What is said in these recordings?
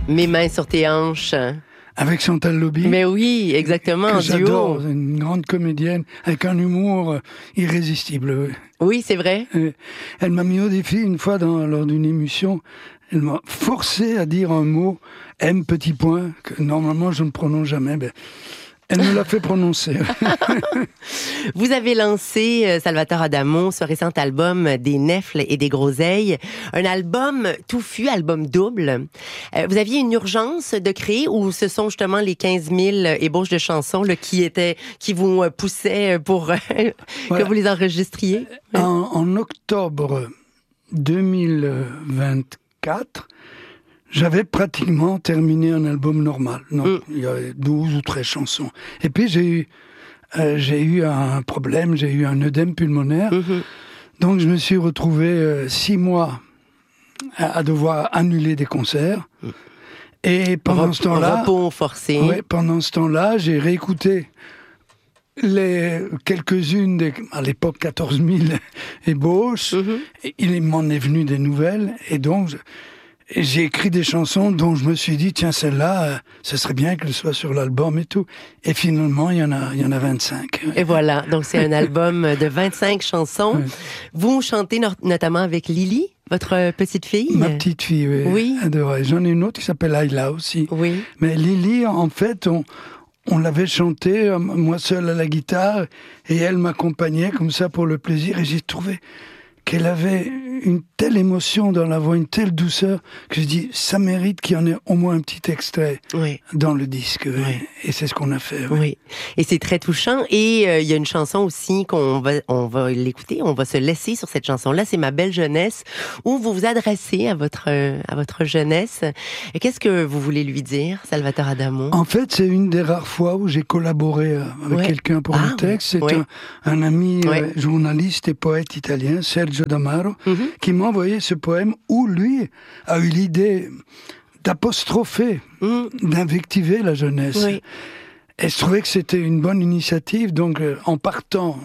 Mes mains sur tes hanches. Avec Chantal Lobby. Mais oui, exactement, en duo. J'adore, une grande comédienne avec un humour irrésistible. Oui, c'est vrai. Elle m'a mis au défi une fois lors d'une émission. Elle m'a forcé à dire un mot, M petit point, que normalement je ne prononce jamais. Elle me l'a fait prononcer. Vous avez lancé, Salvatore Adamo, ce récent album des Nèfles et des Groseilles. Un album touffu, album double. Vous aviez une urgence de créer ou ce sont justement les 15 000 ébauches de chansons là, qui vous poussaient pour que vous les enregistriez? En octobre 2024, j'avais pratiquement terminé un album normal. Non, il y avait 12 ou 13 chansons. Et puis j'ai eu un problème, j'ai eu un œdème pulmonaire. Donc je me suis retrouvé 6 mois à devoir annuler des concerts. Et pendant ce temps-là... Repos forcé. Ouais, pendant ce temps-là, j'ai réécouté quelques-unes à l'époque 14 000 ébauches. Il m'en est venu des nouvelles. Et donc... Et j'ai écrit des chansons dont je me suis dit, tiens, celle-là, ce serait bien qu'elle soit sur l'album et tout. Et finalement, il y en a 25. Et voilà, donc c'est un album de 25 chansons. Vous chantez notamment avec Lily, votre petite fille? Ma petite fille, oui. Adorée. J'en ai une autre qui s'appelle Ayla aussi. Oui. Mais Lily, en fait, on l'avait chantée, moi seul à la guitare, et elle m'accompagnait comme ça pour le plaisir, et j'ai trouvé qu'elle avait une telle émotion dans la voix, une telle douceur, que je dis, ça mérite qu'il y en ait au moins un petit extrait dans le disque. Et c'est ce qu'on a fait. Oui. Et c'est très touchant. Et il y a une chanson aussi on va l'écouter, on va se laisser sur cette chanson-là, c'est Ma belle jeunesse, où vous vous adressez à votre jeunesse. Et qu'est-ce que vous voulez lui dire, Salvatore Adamo? En fait, c'est une des rares fois où j'ai collaboré avec quelqu'un pour le texte. C'est un ami journaliste et poète italien, Sergio D'Amaro, qui m'a envoyé ce poème où lui a eu l'idée d'apostropher, d'invectiver la jeunesse. Et je trouvais que c'était une bonne initiative, donc en partant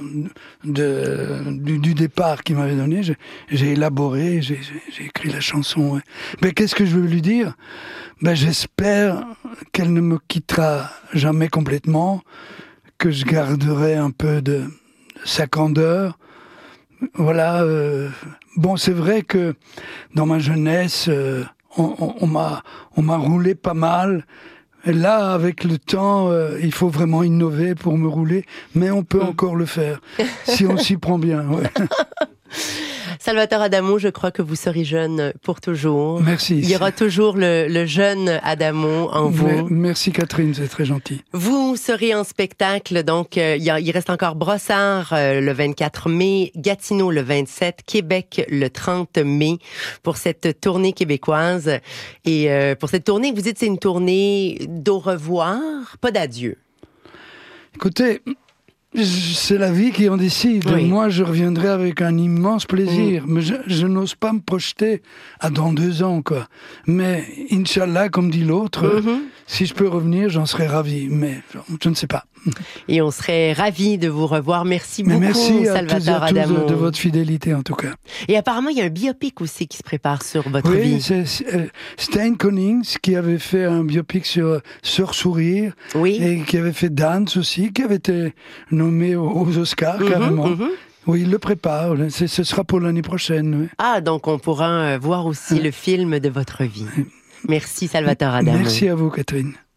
du départ qu'il m'avait donné, j'ai élaboré, j'ai écrit la chanson. Mais qu'est-ce que je veux lui dire? J'espère qu'elle ne me quittera jamais complètement, que je garderai un peu de sa candeur. Voilà. Bon, c'est vrai que dans ma jeunesse, on m'a roulé pas mal. Et là, avec le temps, il faut vraiment innover pour me rouler, mais on peut encore le faire si on s'y prend bien. Salvatore Adamo, je crois que vous serez jeune pour toujours. Merci. Il y aura toujours le jeune Adamo en vous. Merci Catherine, c'est très gentil. Vous serez en spectacle, donc il reste encore Brossard le 24 mai, Gatineau le 27, Québec le 30 mai pour cette tournée québécoise. Et pour cette tournée, vous dites c'est une tournée d'au revoir, pas d'adieu. Écoutez... C'est la vie qui en décide. Moi, je reviendrai avec un immense plaisir. Mais je n'ose pas me projeter à dans 2 ans, quoi. Mais, Inch'Allah, comme dit l'autre, si je peux revenir, j'en serais ravi. Mais je ne sais pas. Et on serait ravis de vous revoir. Merci beaucoup, Salvatore Adamo. Merci de votre fidélité, en tout cas. Et apparemment, il y a un biopic aussi qui se prépare sur votre vie. Oui, c'est Stijn Konings qui avait fait un biopic sur Sœur Sourire. Et qui avait fait Dance aussi, qui avait été nommé aux Oscars, carrément. Oui, il le prépare. Ce sera pour l'année prochaine. Ah, donc on pourra voir aussi le film de votre vie. Merci, Salvatore Adamo. Merci à vous, Catherine.